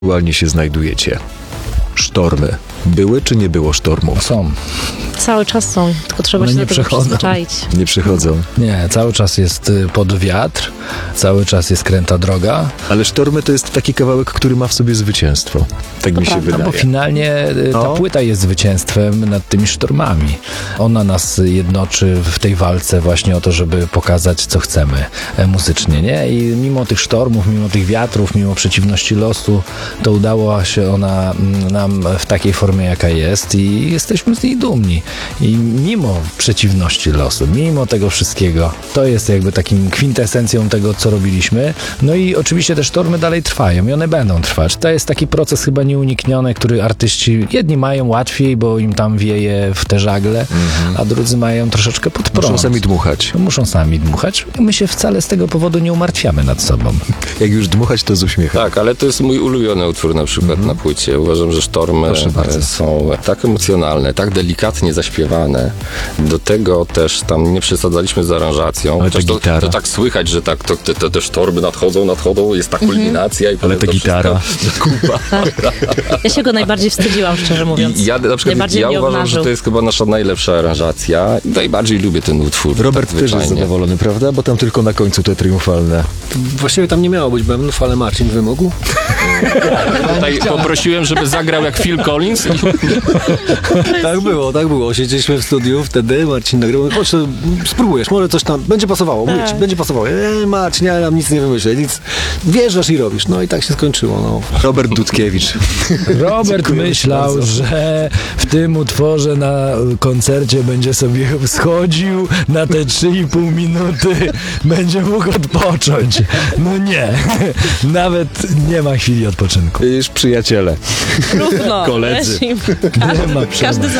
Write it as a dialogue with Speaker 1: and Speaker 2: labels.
Speaker 1: aktualnie się znajdujecie? Sztormy. Były czy nie było sztormów?
Speaker 2: Są.
Speaker 3: Cały czas są, tylko trzeba
Speaker 2: One
Speaker 3: się
Speaker 2: nie
Speaker 3: do tego
Speaker 2: przechodzą.
Speaker 3: przyzwyczaić.
Speaker 1: Nie przychodzą.
Speaker 2: Nie, cały czas jest pod wiatr, cały czas jest kręta droga,
Speaker 1: Ale sztormy to jest taki kawałek, który ma w sobie zwycięstwo. Tak mi się
Speaker 3: prawda.
Speaker 1: wydaje.
Speaker 2: bo finalnie ta
Speaker 1: No.
Speaker 2: płyta jest zwycięstwem nad tymi sztormami. Ona nas jednoczy w tej walce właśnie o to, żeby pokazać, co chcemy muzycznie, nie? I mimo tych sztormów, mimo tych wiatrów, mimo przeciwności losu, to udała się ona nam w takiej formie, jaka jest i jesteśmy z niej dumni. I mimo przeciwności losu, mimo tego wszystkiego, to jest jakby takim kwintesencją tego, co robiliśmy. No i oczywiście te sztormy dalej trwają i one będą trwać. To jest taki proces chyba nieunikniony, który artyści jedni mają łatwiej, bo im tam wieje w te żagle, a drudzy mają troszeczkę pod prąd.
Speaker 1: Muszą sami dmuchać.
Speaker 2: Muszą sami dmuchać. My się wcale z tego powodu nie umartwiamy nad sobą.
Speaker 1: Jak już dmuchać, to z uśmiechem.
Speaker 4: Tak, ale to jest mój ulubiony utwór na przykład na płycie. Uważam, że sztormy
Speaker 1: Proszę bardzo.
Speaker 4: są tak emocjonalne, tak delikatnie zaśpiewane. Do tego też tam nie przesadzaliśmy z aranżacją.
Speaker 1: Ale ta
Speaker 4: Chociaż
Speaker 1: gitara.
Speaker 4: to tak słychać, że tak te sztormy nadchodzą, jest ta kulminacja. I
Speaker 1: Ale
Speaker 4: potem
Speaker 1: ta
Speaker 4: to
Speaker 1: gitara.
Speaker 4: wszystko kupa.
Speaker 3: Ja się go najbardziej wstydziłam, szczerze mówiąc.
Speaker 4: I ja na przykład
Speaker 3: Najbardziej mnie
Speaker 4: uważam, że
Speaker 3: obnażył.
Speaker 4: to jest chyba nasza najlepsza aranżacja. I najbardziej lubię ten utwór.
Speaker 1: Robert
Speaker 4: tak
Speaker 1: też jest
Speaker 4: zwyczajnie.
Speaker 1: zadowolony, prawda? Bo tam tylko na końcu te triumfalne.
Speaker 5: Właściwie tam nie miało być bębnów, ale Marcin wymógł.
Speaker 4: Tutaj poprosiłem, żeby zagrał jak Phil Collins.
Speaker 5: Tak było. Siedzieliśmy w studiu wtedy, Marcin nagrał. Chodź, spróbujesz, może coś tam będzie pasowało. Mówię ci, będzie pasowało. Marcin, ja nam nic nie wymyślę, nic. Wjeżdżasz i robisz. No i tak się skończyło. No.
Speaker 1: Robert Dudkiewicz.
Speaker 2: Robert
Speaker 1: Dziękuję
Speaker 2: myślał,
Speaker 1: bardzo.
Speaker 2: że w tym utworze na koncercie będzie sobie schodził na te 3,5 minuty, będzie mógł odpocząć. No nie, nawet nie ma chwili odpoczynku.
Speaker 1: Już przyjaciele.
Speaker 3: Równo.
Speaker 1: Koledzy.
Speaker 3: Leci im.
Speaker 2: Nie ma
Speaker 3: Każdy za